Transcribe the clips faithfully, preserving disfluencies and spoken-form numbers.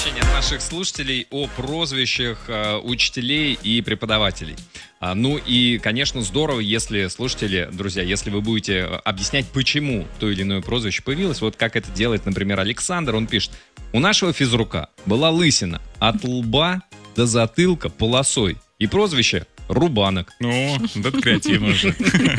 сообщения от наших слушателей о прозвищах э, учителей и преподавателей. А, ну и, конечно, здорово, если слушатели, друзья, если вы будете объяснять, почему то или иное прозвище появилось. Вот как это делает, например, Александр. Он пишет: у нашего физрука была лысина от лба до затылка полосой. И прозвище Рубанок. Ну, да, это креативно же.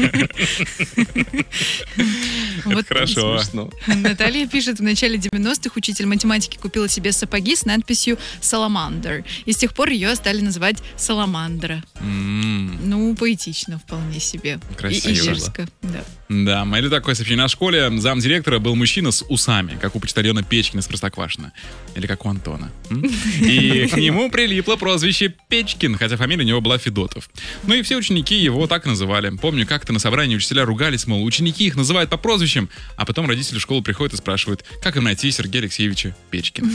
Вот хорошо. Наталья пишет: в начале девяностых учитель математики купила себе сапоги с надписью «Саламандр». И с тех пор ее стали называть Саламандра. Ну, поэтично вполне себе. Красиво. И дерзко, да. Да, или такое сообщение. На школе замдиректора был мужчина с усами, как у почтальона Печкина из Простоквашино. Или как у Антона. М? И к нему прилипло прозвище Печкин, хотя фамилия у него была Федотов. Ну и все ученики его так и называли. Помню, как-то на собрании учителя ругались, мол, ученики их называют по прозвищам, а потом родители в школу приходят и спрашивают, как им найти Сергея Алексеевича Печкина.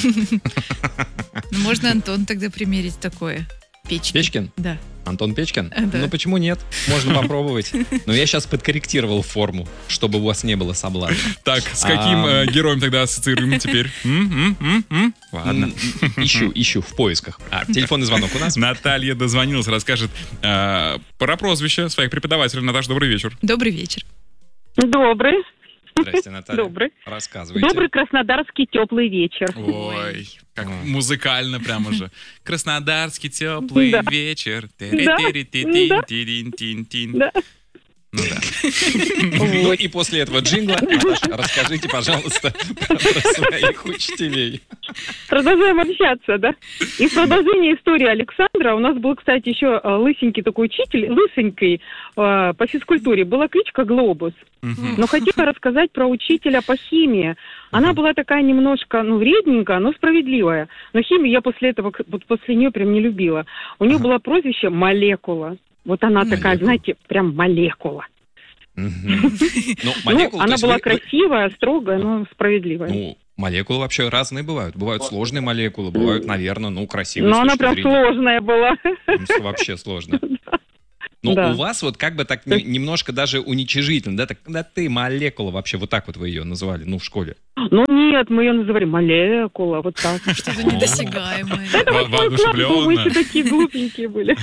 Можно, Антон, тогда примерить такое. Печкин. Печкин? Да. Антон Печкин? А, да. Ну почему нет? Можно попробовать. Но я сейчас подкорректировал форму, чтобы у вас не было соблазна. Так, с каким э, героем тогда ассоциируем теперь? М, м, м, м? Ладно. Ищу, ищу в поисках. А, телефонный звонок у нас? Наталья дозвонилась, расскажет э, про прозвище своих преподавателей. Наташа, добрый вечер. Добрый вечер. Добрый. Здрасте, Наталья. Добрый. Рассказывайте. Добрый краснодарский теплый вечер. Ой, как Ой. музыкально прямо же. Краснодарский теплый Да. вечер. Да. Тири-тири-ти-тин-тин-тин-тин. Да. Ну да. Ну и после этого джингла, Наташа, расскажите, пожалуйста, про своих учителей. Продолжаем общаться, да? И в продолжение истории Александра у нас был, кстати, еще э, лысенький такой учитель, лысенький, э, по физкультуре. Была кличка Глобус. Но хотела рассказать про учителя по химии. Она была такая немножко, ну, вредненькая, но справедливая. Но химию я после этого, вот после нее прям не любила. У нее было прозвище Молекула. Вот она Молекула. такая, знаете, прям молекула. Мгм. Ну, молекулы, Ну, то она есть была вы- вы- красивая, строгая, но справедливая. Ну, молекулы вообще разные бывают. Бывают сложные молекулы, бывают, наверное, ну, красивые. Но с она точки прям зрения. сложная была. Ну, вообще сложно. Но Да. у вас вот как бы так не- немножко даже уничижительно, да, так, да ты молекула вообще, вот так вот вы ее называли, ну, в школе. Ну нет, мы ее называли молекула, вот так. Что-то недосягаемое. Это Во- вот мой класс, мы воодушевленно. все такие глупенькие были.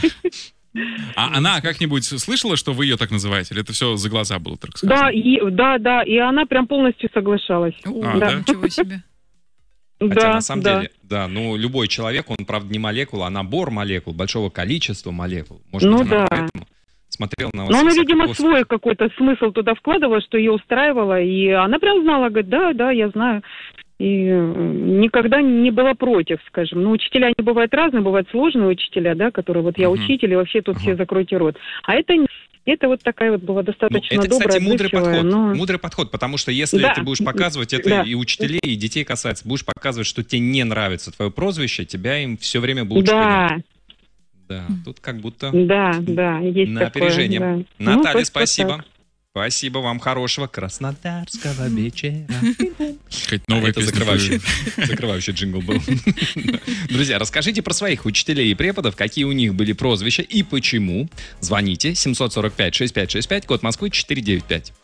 А она как-нибудь слышала, что вы ее так называете? Или это все за глаза было, так Да, сказать? и, да, да, и она прям полностью соглашалась. О, А, да? ничего себе. Хотя Да, на самом да. деле, да, ну, любой человек, он, правда, не молекула, а набор молекул, большого количества молекул. Может Ну быть, она да. поэтому смотрела на вас. Но она, высоко видимо, косо. свой какой-то смысл туда вкладывала, что ее устраивало, и она прям знала, говорит, да, да, я знаю. И э, никогда не была против, скажем. Ну, учителя, они бывают разные, бывают сложные учителя, да, которые вот я Мгм. учитель, и вообще тут Ага. все закройте рот. А это, не- это вот такая вот была Ну, достаточно это, добрая, кстати, мудрый отзывчивая, подход. но- Мудрый подход, потому что если Да. ты будешь показывать это Да. и учителей, и детей касается, будешь показывать, что тебе не нравится твое прозвище, тебя им все время будут Да, шпынять. Да, тут как будто да, да, есть на такое. опережение. Да. Ну, Наталья, только спасибо. так. Спасибо вам, хорошего краснодарского вечера. Хоть А новая это песня. закрывающий, закрывающий джингл был. Друзья, расскажите про своих учителей и преподов, какие у них были прозвища и почему. Звоните семь сорок пять шестьдесят пять шестьдесят пять, код Москвы четыреста девяносто пять.